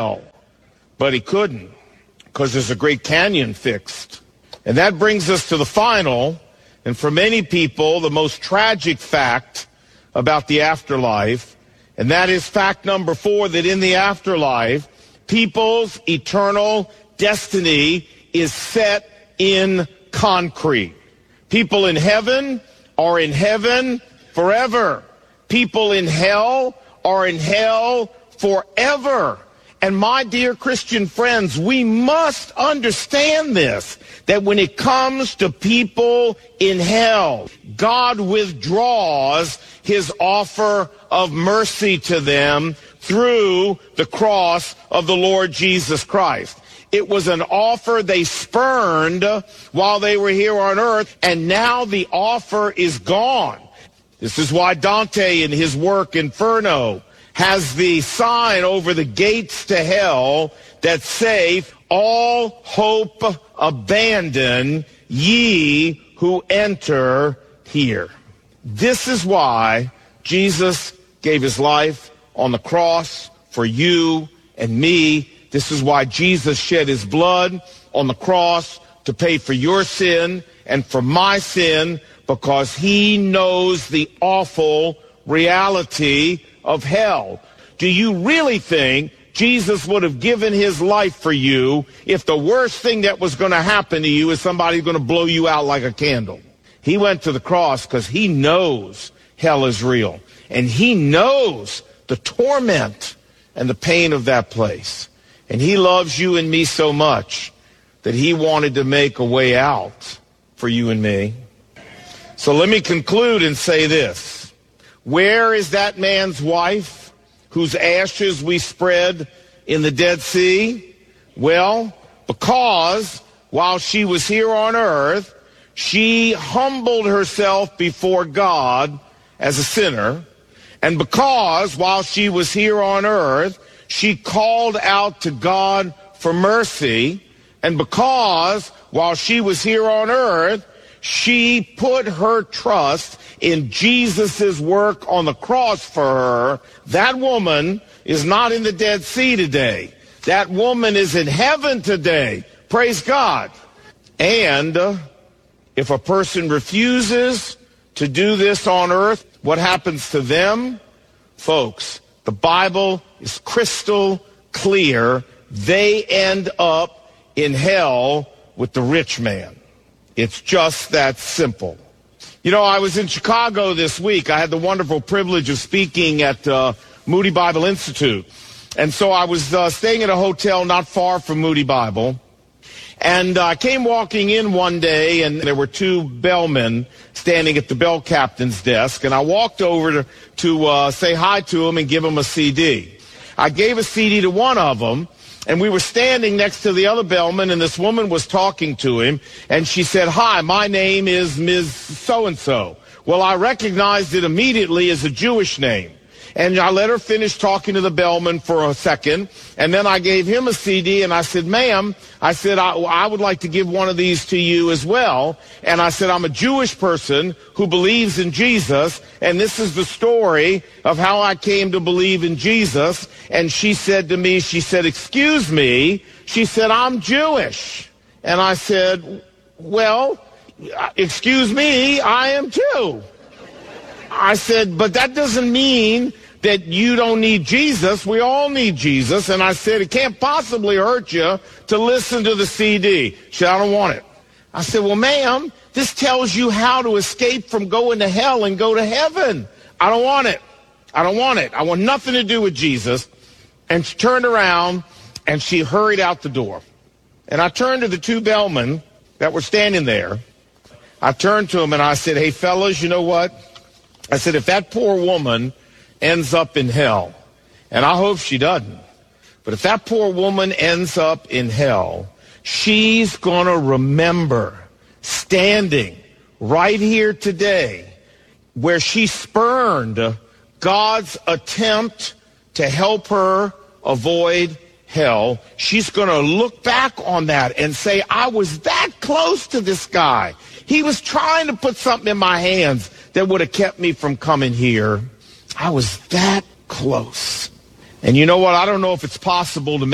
hell. But he couldn't, because there's a great canyon fixed. And that brings us to the final, and for many people, the most tragic fact about the afterlife. And that is fact number 4, that in the afterlife, people's eternal destiny is set in concrete. People in heaven are in heaven forever. People in hell are in hell forever. And my dear Christian friends, we must understand this, that when it comes to people in hell, God withdraws his offer of mercy to them through the cross of the Lord Jesus Christ. It was an offer they spurned while they were here on earth, and now the offer is gone. This is why Dante, in his work Inferno, has the sign over the gates to hell that say, "All hope abandon, ye who enter here." This is why Jesus gave his life on the cross for you and me. This is why Jesus shed his blood on the cross to pay for your sin and for my sin, because he knows the awful reality of hell. Do you really think Jesus would have given his life for you if the worst thing that was going to happen to you is somebody going to blow you out like a candle? He went to the cross because he knows hell is real, and he knows the torment and the pain of that place. And he loves you and me so much that he wanted to make a way out for you and me. So let me conclude and say this. Where is that man's wife whose ashes we spread in the Dead Sea? Well, because while she was here on earth, she humbled herself before God as a sinner. And because while she was here on earth, she called out to God for mercy. And because while she was here on earth, she put her trust in Jesus' work on the cross for her. That woman is not in the Dead Sea today. That woman is in heaven today. Praise God. And if a person refuses to do this on earth, what happens to them? Folks, the Bible is crystal clear. They end up in hell with the rich man. It's just that simple. You know, I was in Chicago this week. I had the wonderful privilege of speaking at Moody Bible Institute. And so I was staying at a hotel not far from Moody Bible. And I came walking in one day, and there were two bellmen standing at the bell captain's desk. And I walked over to say hi to him and give him a CD. I gave a CD to one of them. And we were standing next to the other bellman, and this woman was talking to him, and she said, "Hi, my name is Ms. So-and-so." Well, I recognized it immediately as a Jewish name. And I let her finish talking to the bellman for a second, and then I gave him a CD, and I said, "Ma'am," I said, I would like to give one of these to you as well. And I said, "I'm a Jewish person who believes in Jesus, and this is the story of how I came to believe in Jesus." And she said to me, she said, "Excuse me," she said, "I'm Jewish." And I said, "Well, excuse me, I am too." I said, "But that doesn't mean that you don't need Jesus. We all need Jesus." And I said, "It can't possibly hurt you to listen to the CD." She said, "I don't want it." I said, "Well, ma'am, this tells you how to escape from going to hell and go to heaven." "I don't want it. I don't want it. I want nothing to do with Jesus." And she turned around and she hurried out the door. And I turned to the two bellmen that were standing there. I turned to them and I said, "Hey, fellas, you know what?" I said, "If that poor woman ends up in hell, and I hope she doesn't, but if that poor woman ends up in hell, she's going to remember standing right here today where she spurned God's attempt to help her avoid hell. She's going to look back on that and say, I was that close to this guy. He was trying to put something in my hands that would have kept me from coming here. I was that close." And you know what? I don't know if it's possible to